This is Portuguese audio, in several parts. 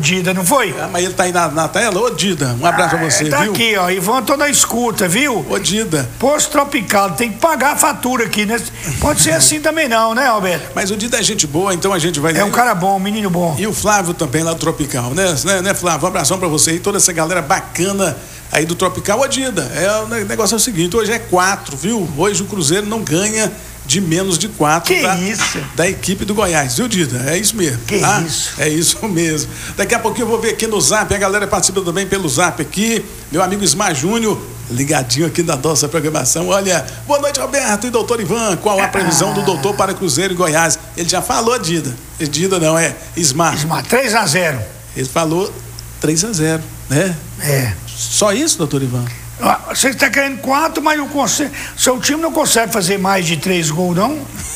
Dida, não foi? Mas ele tá aí na tela? Ô, Dida, um abraço pra você, tá viu? Aqui, ó, Ivan, tô na escuta, viu? Ô, Dida. Posto Tropical, tem que pagar a fatura aqui, né? Pode ser assim também não, né, Alberto? Mas o Dida é gente boa, então a gente vai... É um cara bom, um menino bom. E o Flávio também lá do Tropical, né, Flávio? Um abração pra você e toda essa galera bacana aí do Tropical. Ô, Dida, o negócio é o seguinte, hoje é 4, viu? Hoje o Cruzeiro não ganha de menos de 4 da equipe do Goiás, viu, Dida? É isso mesmo. Isso? É isso mesmo. Daqui a pouquinho eu vou ver aqui no Zap, a galera participa também pelo Zap aqui, meu amigo Ismar Júnior, ligadinho aqui na nossa programação. Olha, boa noite, Roberto e doutor Ivan, qual a previsão do doutor para Cruzeiro e Goiás? Ele já falou, Dida. Dida não, é Ismar. Ismar, 3-0. Ele falou 3-0, né? É. Só isso, doutor Ivan? Você está querendo 4, mas seu time não consegue fazer mais de 3 gols, não?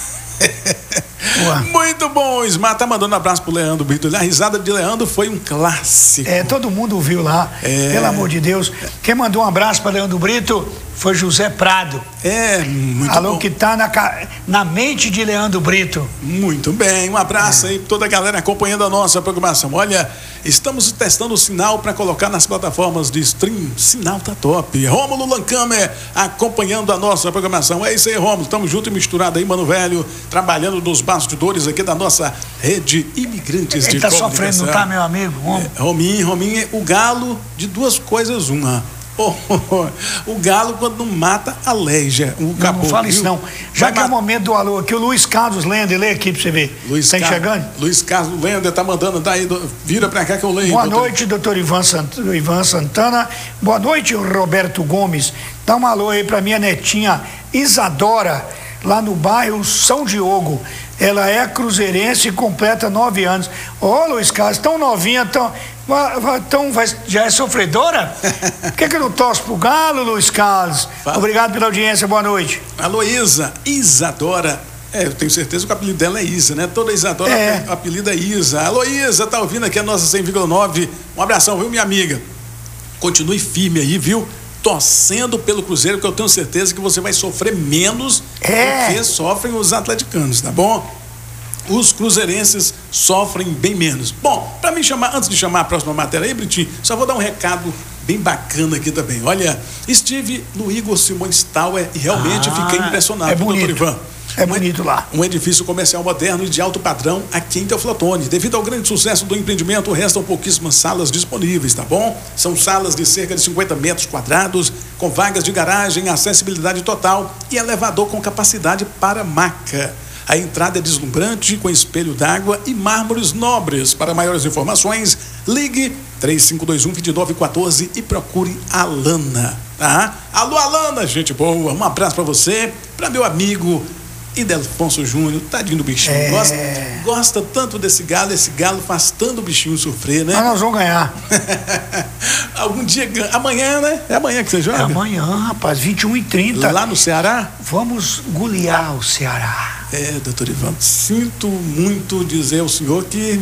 Muito bom, Ismar tá mandando um abraço pro Leandro Brito. A risada de Leandro foi um clássico. Todo mundo viu lá, pelo amor de Deus. Quem mandou um abraço para Leandro Brito foi José Prado. Muito Falou bom. que tá na mente de Leandro Brito. Muito bem, um abraço aí pra toda a galera acompanhando a nossa programação. Olha, estamos testando o sinal para colocar nas plataformas de stream. Sinal tá top. Rômulo Lancamer acompanhando a nossa programação. É isso aí, Rômulo. Tamo junto e misturado aí, mano velho, trabalhando nos bastidores aqui da nossa rede Imigrantes de Comunicação. Ele tá sofrendo, não tá, meu amigo? Rominho é o galo de duas coisas, uma. O galo quando não mata aleija. Não fala isso não. Já que é o momento do alô aqui, o Luiz Carlos Lender, lê aqui pra você ver. Tá enxergando? Luiz Carlos Lender tá mandando daí, vira pra cá que eu leio. Boa noite, doutor Ivan Santana. Boa noite, Roberto Gomes. Dá um alô aí pra minha netinha Isadora, lá no bairro São Diogo. Ela é cruzeirense e completa 9 anos. Luiz Carlos, tão novinha, já é sofredora? Por que eu não torço pro Galo, Luiz Carlos? Obrigado pela audiência, boa noite. Alô, Isadora. Eu tenho certeza que o apelido dela é Isa, né? Toda Isadora, o apelido é Isa. Alô, Isa, tá ouvindo aqui a nossa 100,9. Um abração, viu, minha amiga? Continue firme aí, viu? Torcendo pelo Cruzeiro, que eu tenho certeza que você vai sofrer menos do que sofrem os atleticanos, tá bom? Os cruzeirenses sofrem bem menos. Bom, para me chamar, antes de chamar a próxima matéria aí, Britinho, só vou dar um recado bem bacana aqui também. Olha, estive no Igor Simões Tower e realmente fiquei impressionado, doutor Ivan. É bonito lá. Um edifício comercial moderno e de alto padrão aqui em Teoflotone. Devido ao grande sucesso do empreendimento, restam pouquíssimas salas disponíveis, tá bom? São salas de cerca de 50 metros quadrados, com vagas de garagem, acessibilidade total e elevador com capacidade para maca. A entrada é deslumbrante, com espelho d'água e mármores nobres. Para maiores informações, ligue 3521-2914 e procure a Alana, tá? Alô, Alana, gente boa. Um abraço para você, para meu amigo Idelfonso Júnior, tadinho do bichinho. Gosta tanto desse galo, esse galo faz tanto o bichinho sofrer, né? Mas nós vamos ganhar. Algum dia, amanhã, né? É amanhã que você joga? É amanhã, rapaz, 21h30. Lá no Ceará? Vamos golear o Ceará. Doutor Ivan, sinto muito dizer ao senhor que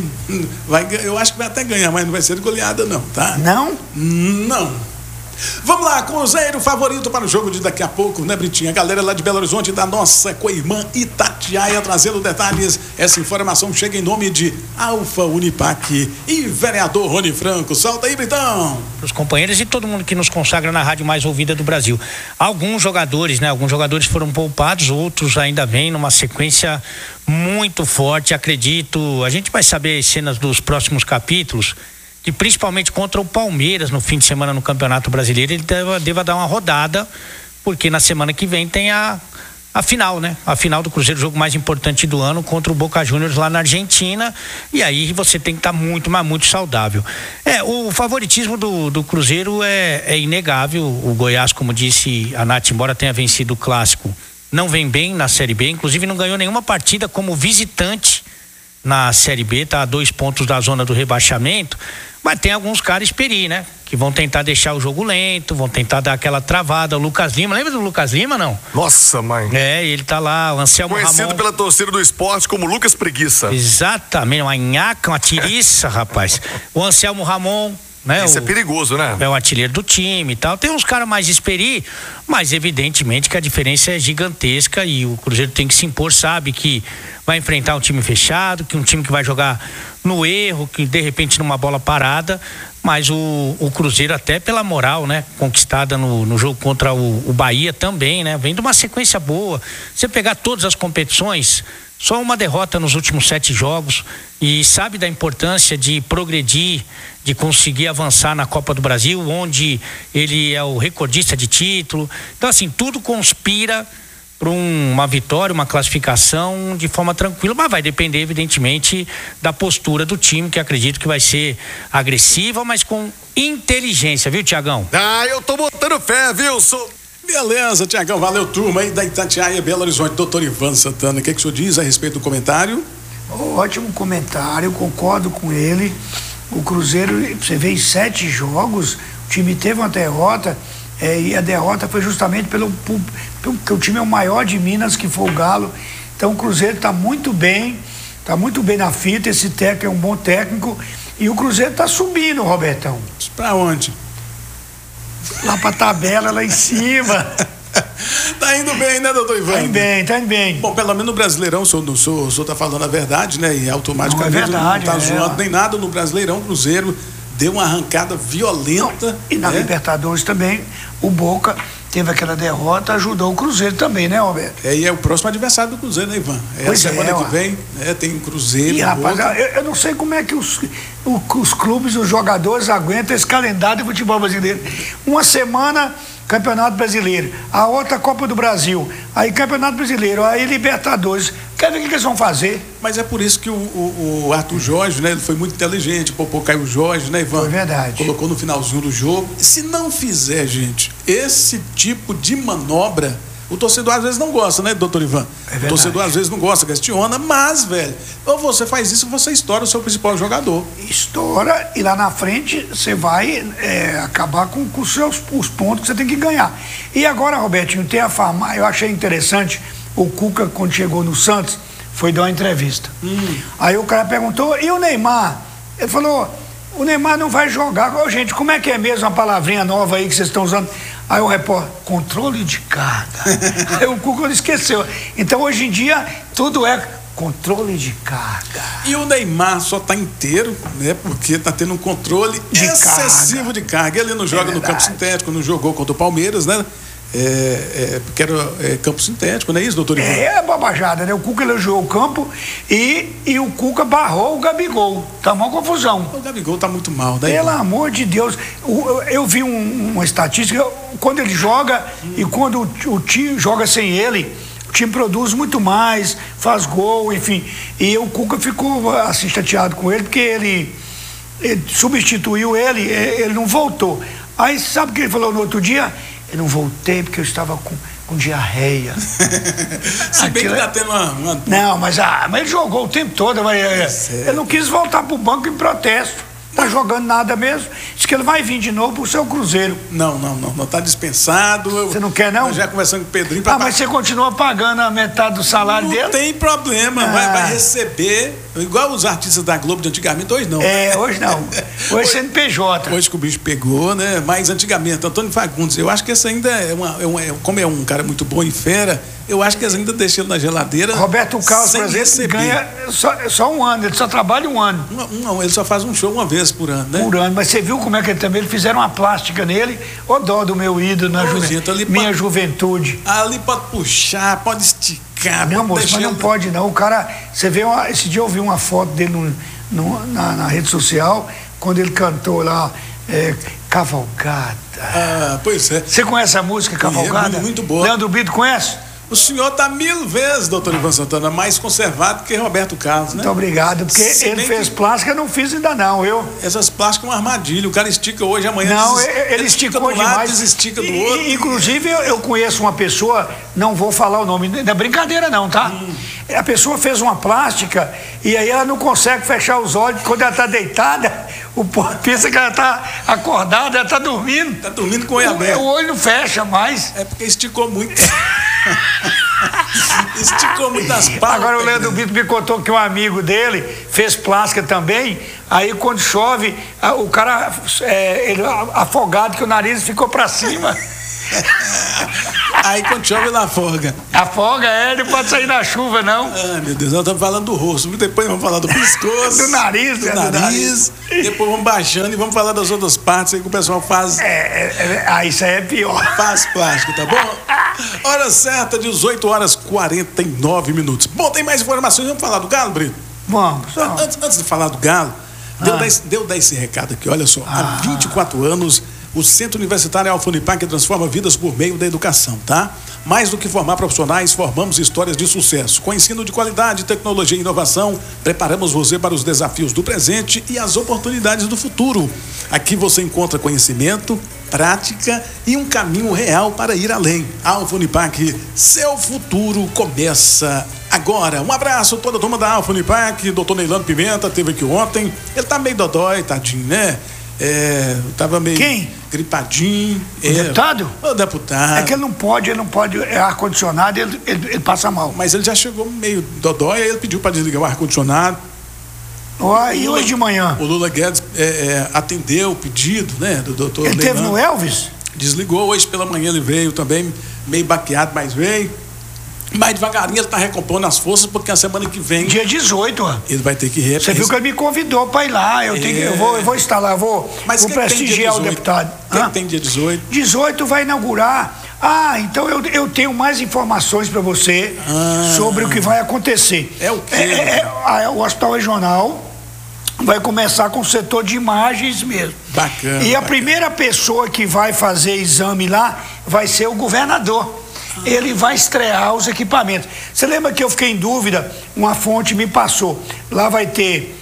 eu acho que vai até ganhar, mas não vai ser goleada não, tá? Não? Não. Vamos lá, Cruzeiro favorito para o jogo de daqui a pouco, né, Britinha? A galera lá de Belo Horizonte, da nossa co-irmã Itatiaia, trazendo detalhes. Essa informação chega em nome de Alfa Unipac e vereador Rony Franco. Solta aí, Britão! Os companheiros e todo mundo que nos consagra na rádio mais ouvida do Brasil. Alguns jogadores foram poupados, outros ainda vêm numa sequência muito forte, acredito. A gente vai saber as cenas dos próximos capítulos, que principalmente contra o Palmeiras no fim de semana no Campeonato Brasileiro, ele deva dar uma rodada, porque na semana que vem tem a final, né? A final do Cruzeiro, o jogo mais importante do ano, contra o Boca Juniors lá na Argentina, e aí você tem que estar muito, mas muito saudável. O favoritismo do Cruzeiro é inegável. O Goiás, como disse a Nath, embora tenha vencido o Clássico, não vem bem na Série B, inclusive não ganhou nenhuma partida como visitante na Série B, tá a 2 pontos da zona do rebaixamento, mas tem alguns caras experi, né? Que vão tentar deixar o jogo lento, vão tentar dar aquela travada. O Lucas Lima, lembra do Lucas Lima, não? Nossa, mãe. Ele tá lá, o Anselmo Ramon. Conhecido pela torcida do esporte como Lucas Preguiça. Exatamente, uma nhaca, uma tiriça, rapaz. O Anselmo Ramon, né? Isso é perigoso, né? É o artilheiro do time e tal. Tem uns caras mais experi, mas evidentemente que a diferença é gigantesca e o Cruzeiro tem que se impor, sabe que vai enfrentar um time fechado, que um time que vai jogar no erro, que de repente numa bola parada, mas o Cruzeiro até pela moral, né, conquistada no jogo contra o Bahia também, né, vem de uma sequência boa. Você pegar todas as competições, só uma derrota nos últimos 7 jogos e sabe da importância de progredir, de conseguir avançar na Copa do Brasil, onde ele é o recordista de título. Então assim, tudo conspira para uma vitória, uma classificação de forma tranquila, mas vai depender evidentemente da postura do time, que acredito que vai ser agressiva, mas com inteligência, viu, Tiagão? Eu tô botando fé, viu? Beleza, Tiagão, valeu, turma aí da Itatiaia, Belo Horizonte. Doutor Ivan Santana, o que o senhor diz a respeito do comentário? Ótimo comentário, concordo com ele. O Cruzeiro, você vê, em 7 jogos, o time teve uma derrota, e a derrota foi justamente porque o time é o maior de Minas, que foi o Galo. Então o Cruzeiro está muito bem na fita. Esse técnico é um bom técnico e o Cruzeiro está subindo, Robertão. Para onde? Lá para a tabela, lá em cima. Tá indo bem, né, doutor Ivan? Tá indo bem. Bom, pelo menos no Brasileirão, o senhor tá falando a verdade, né? E automaticamente não tá zoando nem nada. No Brasileirão, o Cruzeiro deu uma arrancada violenta. E na Libertadores também, o Boca teve aquela derrota, ajudou o Cruzeiro também, né, Roberto? E é o próximo adversário do Cruzeiro, né, Ivan? Semana que vem, tem Cruzeiro. E, rapaz, eu não sei como é que os clubes, os jogadores aguentam esse calendário de futebol brasileiro. Uma semana, Campeonato Brasileiro, a outra Copa do Brasil, aí Campeonato Brasileiro, aí Libertadores. Quer ver o que eles vão fazer? Mas é por isso que o Arthur Jorge, né, ele foi muito inteligente, poupou Caio Jorge, né, Ivan? Foi verdade. Colocou no finalzinho do jogo. Se não fizer, gente, esse tipo de manobra, o torcedor às vezes não gosta, né, doutor Ivan? O torcedor às vezes não gosta, questiona, mas, velho, ou você faz isso, você estoura o seu principal jogador. Estoura e lá na frente você vai acabar com os pontos que você tem que ganhar. E agora, Robertinho, tem a farmácia. Eu achei interessante, o Cuca, quando chegou no Santos, foi dar uma entrevista. Aí o cara perguntou, e o Neymar? Ele falou, o Neymar não vai jogar. Gente, como é que é mesmo a palavrinha nova aí que vocês estão usando? Aí o repórter, controle de carga. Aí o Cuca esqueceu. Então hoje em dia tudo é controle de carga. E o Neymar só tá inteiro, né? Porque tá tendo um controle excessivo de carga. Ele não joga no campo sintético, não jogou contra o Palmeiras, né? Porque era campo sintético, não é isso, doutor Ivan? É babajada, né? O Cuca elogiou o campo e o Cuca barrou o Gabigol. Tá uma confusão. O Gabigol tá muito mal, né? Pelo amor de Deus. Eu vi uma estatística, quando ele joga e quando o time joga sem ele, o time produz muito mais, faz gol, enfim. E o Cuca ficou assim chateado com ele, porque ele substituiu ele não voltou. Aí sabe o que ele falou no outro dia? Eu não voltei porque eu estava com diarreia. Se bem que tá tendo uma... Não, mas ele jogou o tempo todo. Ele não quis voltar pro banco em protesto. Tá jogando nada mesmo. Diz que ele vai vir de novo pro seu Cruzeiro. Não, tá dispensado. Você não quer, não? Eu já conversando com o Pedrinho. Mas você continua pagando a metade do salário dele? Não tem problema, vai receber, igual os artistas da Globo de antigamente, hoje não. Hoje não. Hoje CNPJ. Hoje que o bicho pegou, né? Mas antigamente, Antônio Fagundes, eu acho que esse ainda como é um cara muito bom e fera, eu acho que eles ainda deixam ele na geladeira. Roberto Carlos, por exemplo, ganha só um ano, ele só trabalha um ano. Não, ele só faz um show uma vez por ano, né? Por ano, mas você viu como é que ele também, eles fizeram uma plástica nele, ô dó do meu ídolo na minha juventude. Ali pode puxar, pode esticar. Não, moço, mas não pode não, o cara, você vê, esse dia eu vi uma foto dele na rede social, quando ele cantou lá, Cavalgada. Pois é. Você conhece a música Cavalgada? Muito boa. Leandro Brito conhece? O senhor tá 1000 vezes, doutor Ivan Santana, mais conservado que Roberto Carlos, né? Muito obrigado, porque ele fez plástica, eu não fiz ainda não, Essas plásticas é uma armadilha, o cara estica hoje, amanhã não, ele esticou demais. Desestica do outro. Inclusive, eu conheço uma pessoa, não vou falar o nome, não é brincadeira não, tá? A pessoa fez uma plástica e aí ela não consegue fechar os olhos, quando ela tá deitada, o povo pensa que ela tá acordada, ela tá dormindo. Tá dormindo com o olho aberto. O olho não fecha mais. É porque esticou muito. Esticou muitas palmas. Agora o Leandro Brito me contou que um amigo dele fez plástica também, Aí quando chove, o cara ele afogado que o nariz ficou para cima. Aí quando chove ele afoga. Afoga, não pode sair na chuva, não. Ah, meu Deus, nós estamos falando do rosto, depois vamos falar do pescoço. Do nariz, do nariz. Depois vamos baixando e vamos falar das outras partes aí que o pessoal faz. Isso aí é pior. Faz plástico, tá bom? Hora certa, 18h49. Bom, tem mais informações, vamos falar do Galo, Brito? Vamos. Antes de falar do Galo, deu dar esse recado aqui, olha só. Há 24 anos, o Centro Universitário Alfa Unipac transforma vidas por meio da educação, tá? Mais do que formar profissionais, formamos histórias de sucesso. Com ensino de qualidade, tecnologia e inovação, preparamos você para os desafios do presente e as oportunidades do futuro. Aqui você encontra conhecimento, prática e um caminho real para ir além. Alfa Unipac, seu futuro começa agora. Um abraço a toda a turma da Alfa Unipac, doutor Neilano Pimenta, esteve aqui ontem. Ele tá meio dodói, tadinho, né? Tava meio gripadinho. O deputado? O deputado. É que ele não pode ar-condicionado, ele passa mal. Mas ele já chegou meio dodói, aí ele pediu para desligar o ar-condicionado. E hoje de manhã? O Lula Guedes atendeu o pedido, né, do doutor Ele Neilano. teve no Elvis? Desligou, hoje pela manhã ele veio também, meio baqueado, mas veio. Mas devagarinho ele tá recompondo as forças, porque a semana que vem... Dia 18, ó. Ele vai ter que Você viu que ele me convidou para ir lá. Eu vou estar lá, vou prestigiar o deputado. Quem tem dia 18? 18 vai inaugurar. Então eu tenho mais informações para você sobre o que vai acontecer. É o quê? O Hospital Regional vai começar com o setor de imagens mesmo. Bacana. E a primeira pessoa que vai fazer exame lá vai ser o governador. Ele vai estrear os equipamentos. Você lembra que eu fiquei em dúvida? Uma fonte me passou. Lá vai ter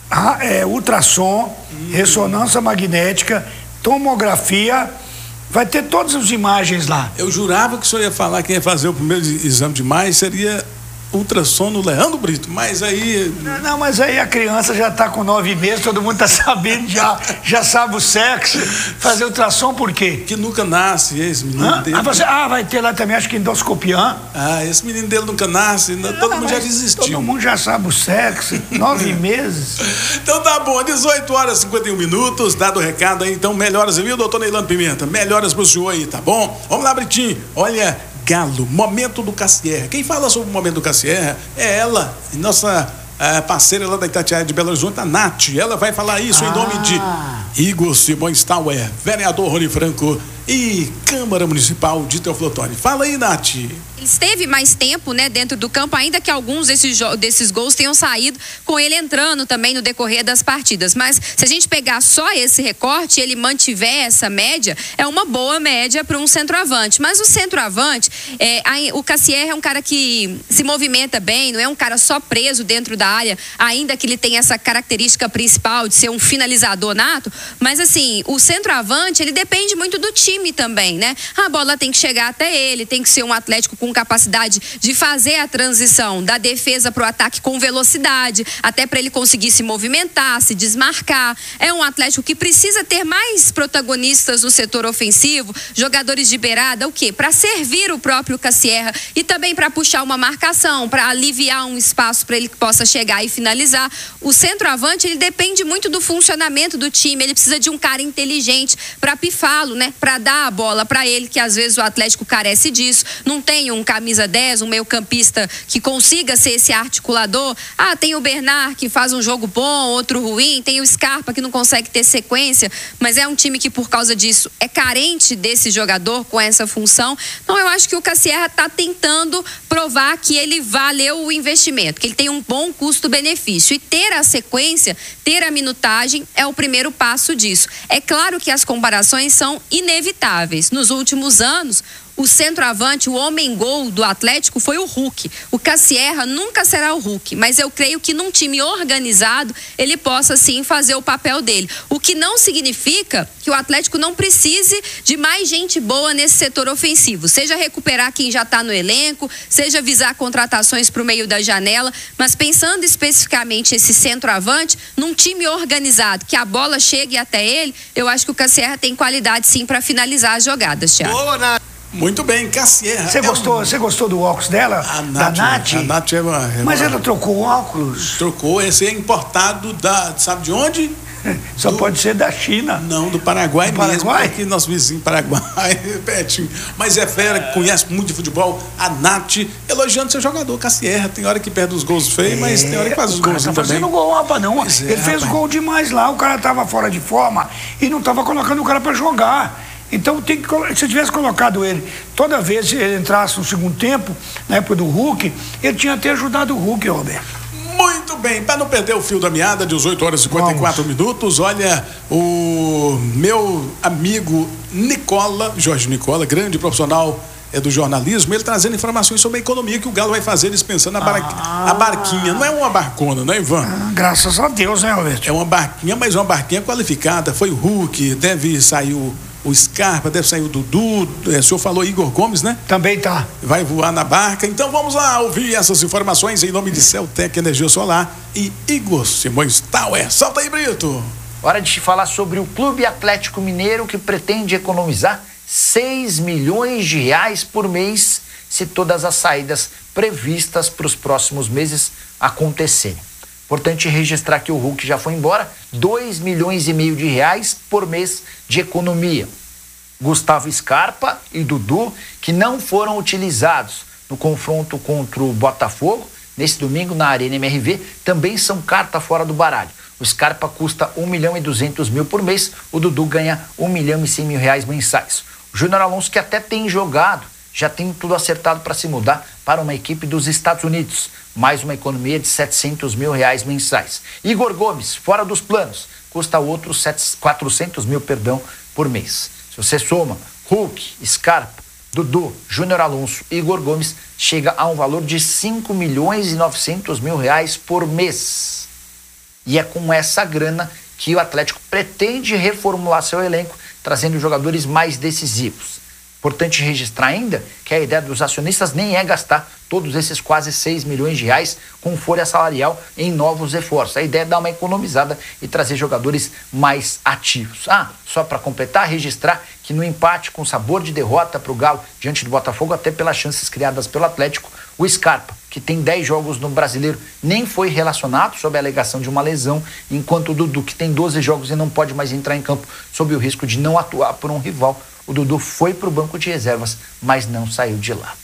ultrassom, ressonância magnética, tomografia, vai ter todas as imagens lá. Eu jurava que o senhor ia falar que ia fazer o primeiro exame de imagem seria ultrassom no Leandro Brito, mas aí... Não, mas aí a criança já está com 9 meses, todo mundo está sabendo, já sabe o sexo. Fazer ultrassom por quê? Que nunca nasce esse menino dele. Vai ter lá também, acho que endoscopia. Esse menino dele nunca nasce, todo mundo já desistiu. Todo mundo já sabe o sexo, 9 meses. Então tá bom, 18h51, dado o recado aí, então melhoras, viu, doutor Neilano Pimenta? Melhoras pro senhor aí, tá bom? Vamos lá, Britinho, olha... Galo, momento do Cassierra. Quem fala sobre o momento do Cassierra é ela, nossa parceira lá da Itatiaia de Belo Horizonte, a Nath. Ela vai falar isso em nome de Igor Simões Tauer, vereador Rony Franco e Câmara Municipal de Teoflotone. Fala aí, Nath. Ele esteve mais tempo, né, dentro do campo, ainda que alguns desses gols tenham saído com ele entrando também no decorrer das partidas. Mas se a gente pegar só esse recorte, ele mantiver essa média, é uma boa média para um centroavante. Mas o centroavante, o Cassierra é um cara que se movimenta bem, não é um cara só preso dentro da área, ainda que ele tenha essa característica principal de ser um finalizador nato. Mas assim, o centroavante, ele depende muito do time também, né? A bola tem que chegar até ele, tem que ser um atlético com capacidade de fazer a transição da defesa para o ataque com velocidade, até para ele conseguir se movimentar, se desmarcar. É um Atlético que precisa ter mais protagonistas no setor ofensivo, jogadores de beirada, o quê? Para servir o próprio Cassierra e também para puxar uma marcação, para aliviar um espaço para ele que possa chegar e finalizar. O centroavante, ele depende muito do funcionamento do time, ele precisa de um cara inteligente para pifá-lo, né? Para dar a bola para ele, que às vezes o Atlético carece disso. Não tem um camisa 10, um meio-campista que consiga ser esse articulador. Tem o Bernard que faz um jogo bom, outro ruim, tem o Scarpa que não consegue ter sequência, mas é um time que por causa disso é carente desse jogador com essa função. Então eu acho que o Cassierra está tentando provar que ele valeu o investimento, que ele tem um bom custo-benefício, e ter a sequência, ter a minutagem é o primeiro passo disso. É claro que as comparações são inevitáveis. Nos últimos anos, o centroavante, o homem-gol do Atlético foi o Hulk. O Cassierra nunca será o Hulk, mas eu creio que num time organizado ele possa sim fazer o papel dele. O que não significa que o Atlético não precise de mais gente boa nesse setor ofensivo. Seja recuperar quem já está no elenco, seja visar contratações para o meio da janela, mas pensando especificamente esse centroavante, num time organizado, que a bola chegue até ele, eu acho que o Cassierra tem qualidade sim para finalizar as jogadas, Thiago. Boa, Nath. Muito bem, Cassierra. Você gostou do óculos dela? Da Nath? A Nath Mas ela trocou o óculos? Trocou, esse é importado sabe de onde? Só pode ser da China. Não, do Paraguai mesmo. Paraguai? Aqui nosso vizinho Paraguai, pertinho. Mas é fera, conhece muito de futebol. A Nath, elogiando seu jogador, Cassierra. Tem hora que perde os gols feios, mas tem hora que faz os gols também. Tá fazendo gol, rapaz, não. Ele fez gol demais lá, o cara tava fora de forma e não tava colocando o cara pra jogar. Então, se tivesse colocado ele, toda vez que ele entrasse no segundo tempo, na época do Hulk, ele tinha até ajudado o Hulk, Roberto. Muito bem, para não perder o fio da meada, 18 horas e 54 minutos, olha, o meu amigo Jorge Nicola, grande profissional do jornalismo, ele trazendo informações sobre a economia que o Galo vai fazer, eles pensando a barquinha, não é uma barcona, né, Ivan? Graças a Deus, né, Roberto? É uma barquinha, mas uma barquinha qualificada, foi o Hulk, deve sair o Scarpa, deve sair o Dudu, o senhor falou Igor Gomes, né? Também tá. Vai voar na barca, então vamos lá ouvir essas informações em nome de Celtec Energia Solar e Igor Simões Tower. Solta aí, Brito! Hora de te falar sobre o Clube Atlético Mineiro, que pretende economizar 6 milhões de reais por mês se todas as saídas previstas para os próximos meses acontecerem. Importante registrar que o Hulk já foi embora, 2,5 milhões de reais por mês de economia. Gustavo Scarpa e Dudu, que não foram utilizados no confronto contra o Botafogo, nesse domingo na Arena MRV, também são carta fora do baralho. O Scarpa custa 1.200.000 por mês, o Dudu ganha 1.100.000 reais mensais. O Júnior Alonso, que até tem jogado, já tem tudo acertado para se mudar para uma equipe dos Estados Unidos. Mais uma economia de 700 mil reais mensais. Igor Gomes, fora dos planos, custa outros 400 mil, por mês. Se você soma Hulk, Scarpa, Dudu, Júnior Alonso e Igor Gomes, chega a um valor de 5.900.000 reais por mês. E é com essa grana que o Atlético pretende reformular seu elenco, trazendo jogadores mais decisivos. Importante registrar ainda que a ideia dos acionistas nem é gastar todos esses quase 6 milhões de reais com folha salarial em novos reforços. A ideia é dar uma economizada e trazer jogadores mais ativos. Só para completar, registrar que no empate com sabor de derrota para o Galo diante do Botafogo, até pelas chances criadas pelo Atlético, o Scarpa, que tem 10 jogos no Brasileiro, nem foi relacionado sob a alegação de uma lesão, enquanto o Dudu, que tem 12 jogos e não pode mais entrar em campo sob o risco de não atuar por um rival, o Dudu foi para o banco de reservas, mas não saiu de lá.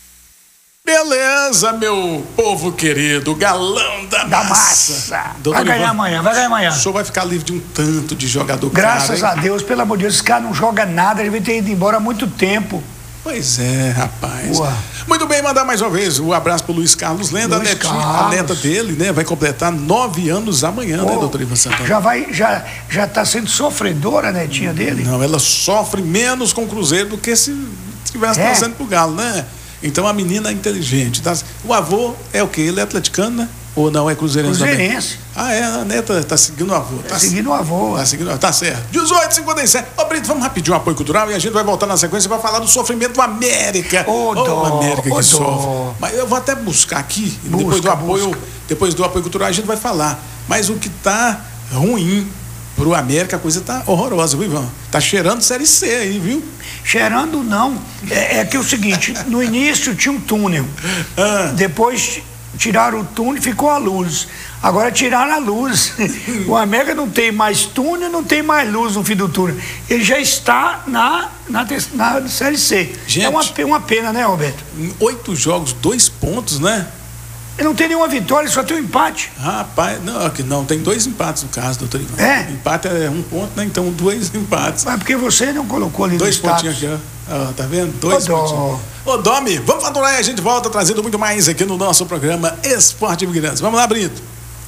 Beleza, meu povo querido, galão da massa. Vai ganhar amanhã. O senhor vai ficar livre de um tanto de jogador Graças a Deus, pelo amor de Deus, esse cara não joga nada, ele vai ter ido embora há muito tempo. Pois é, rapaz. Muito bem, mandar mais uma vez um abraço pro Luiz Carlos Lenda, a neta dele, né? Vai completar 9 anos amanhã, né, doutor Ivan Santana? Já tá sendo sofredora a netinha dele? Não, ela sofre menos com o Cruzeiro do que se estivesse trazendo pro Galo, né? Então a menina é inteligente. Tá? O avô é o quê? Ele é atleticano, né? Ou não, é cruzeirense também? Cruzeirense. A neta tá seguindo o avô. Tá seguindo o avô. Tá certo. 18h57. Brito, vamos rapidinho um apoio cultural e a gente vai voltar na sequência para falar do sofrimento do América. América que sofre. Mas eu vou até buscar aqui, depois do apoio cultural a gente vai falar. Mas o que tá ruim pro América, a coisa tá horrorosa, viu, Ivan? Tá cheirando Série C aí, viu? Cheirando não. É que é o seguinte, no início tinha um túnel. Depois tiraram o túnel e ficou a luz. Agora tiraram a luz. O América não tem mais túnel, não tem mais luz no fim do túnel. Ele já está na Série C. Gente, é uma pena, né, Roberto? 8 jogos, 2 pontos, né? Ele não tem nenhuma vitória, só tem um empate. Rapaz, não, tem 2 empates no caso, doutor Ivan. Empate é 1 ponto, né? Então 2 empates. Mas porque você não colocou ali 2 pontinhos aqui, ó. Tá vendo? 2 pontinhos. Ô, Domi, vamos faturar e a gente volta trazendo muito mais aqui no nosso programa Esporte Imigrantes. Vamos lá, Brito.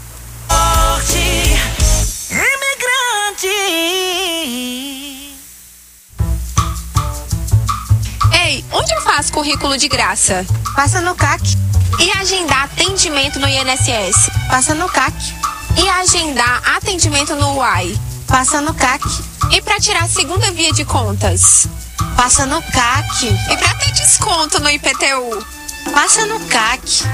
Ei, onde eu faço currículo de graça? Passa no CAC. E agendar atendimento no INSS? Passa no CAC. E agendar atendimento no UAI? Passa no CAC. E para tirar a segunda via de contas? Passa no CAC. E para ter desconto no IPTU? Passa no CAC.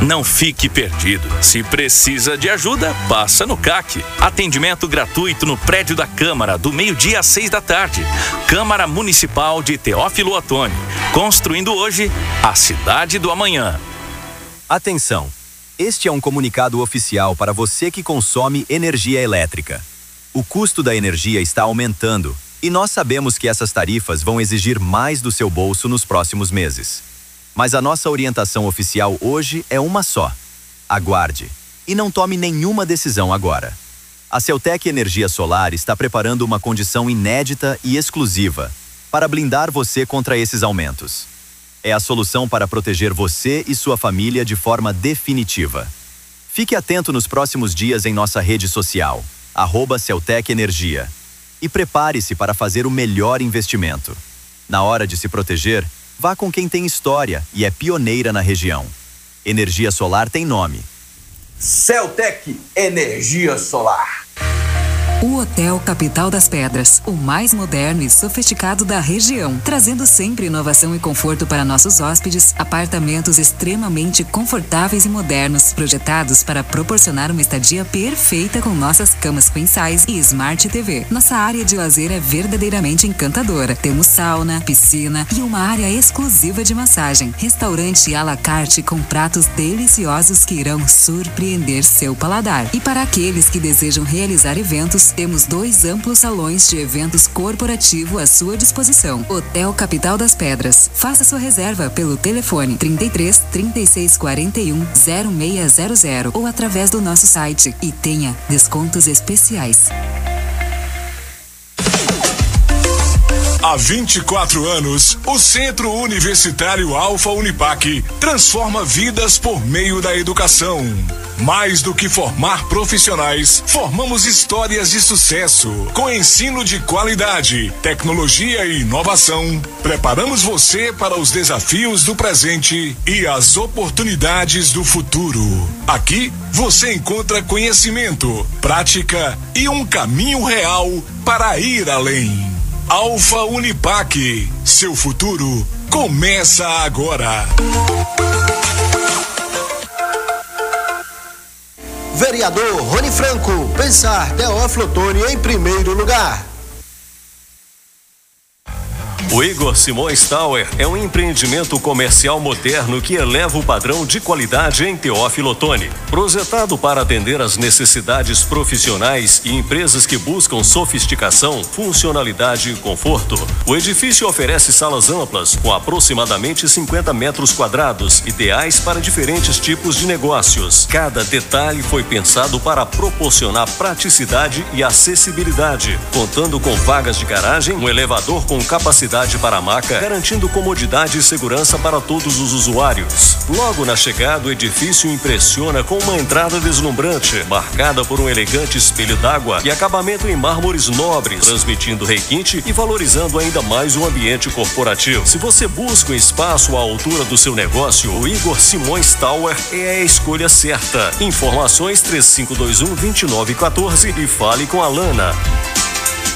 Não fique perdido. Se precisa de ajuda, passa no CAC. Atendimento gratuito no prédio da Câmara, do meio-dia às 6 da tarde. Câmara Municipal de Teófilo Otoni. Construindo hoje a cidade do amanhã. Atenção! Este é um comunicado oficial para você que consome energia elétrica. O custo da energia está aumentando e nós sabemos que essas tarifas vão exigir mais do seu bolso nos próximos meses. Mas a nossa orientação oficial hoje é uma só. Aguarde e não tome nenhuma decisão agora. A Celltech Energia Solar está preparando uma condição inédita e exclusiva para blindar você contra esses aumentos. É a solução para proteger você e sua família de forma definitiva. Fique atento nos próximos dias em nossa rede social, @Celltech Energia. E prepare-se para fazer o melhor investimento. Na hora de se proteger, vá com quem tem história e é pioneira na região. Energia solar tem nome. Celltech Energia Solar. O Hotel Capital das Pedras, o mais moderno e sofisticado da região, trazendo sempre inovação e conforto para nossos hóspedes, apartamentos extremamente confortáveis e modernos, projetados para proporcionar uma estadia perfeita com nossas camas queen size e Smart TV. Nossa área de lazer é verdadeiramente encantadora. Temos sauna, piscina e uma área exclusiva de massagem. Restaurante à la carte com pratos deliciosos que irão surpreender seu paladar. E para aqueles que desejam realizar eventos, temos 2 amplos salões de eventos corporativo à sua disposição. Hotel Capital das Pedras. Faça sua reserva pelo telefone 33 36 41 0600 ou através do nosso site e tenha descontos especiais. Há 24 anos, o Centro Universitário Alfa Unipac transforma vidas por meio da educação. Mais do que formar profissionais, formamos histórias de sucesso. Com ensino de qualidade, tecnologia e inovação, preparamos você para os desafios do presente e as oportunidades do futuro. Aqui, você encontra conhecimento, prática e um caminho real para ir além. Alfa Unipac, seu futuro começa agora. Vereador Rony Franco, pensar Teófilo Otoni em primeiro lugar. O Igor Simões Tower é um empreendimento comercial moderno que eleva o padrão de qualidade em Teófilo Otoni. Projetado para atender às necessidades profissionais e empresas que buscam sofisticação, funcionalidade e conforto, o edifício oferece salas amplas com aproximadamente 50 metros quadrados, ideais para diferentes tipos de negócios. Cada detalhe foi pensado para proporcionar praticidade e acessibilidade, contando com vagas de garagem, um elevador com capacidade para a maca, garantindo comodidade e segurança para todos os usuários. Logo na chegada, o edifício impressiona com uma entrada deslumbrante, marcada por um elegante espelho d'água e acabamento em mármores nobres, transmitindo requinte e valorizando ainda mais o ambiente corporativo. Se você busca um espaço à altura do seu negócio, o Igor Simões Tower é a escolha certa. Informações 3521-2914 e fale com a Lana.